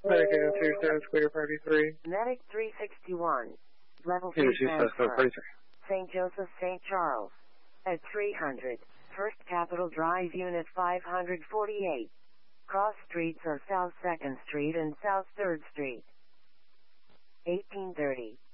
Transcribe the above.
Medic 227 Square Party 3. Medic 361. Level 3 Suspect transfer. 33. St. Joseph, St. Charles. At 300. First Capitol Drive, Unit 548. Cross streets are South 2nd Street and South 3rd Street. 1830.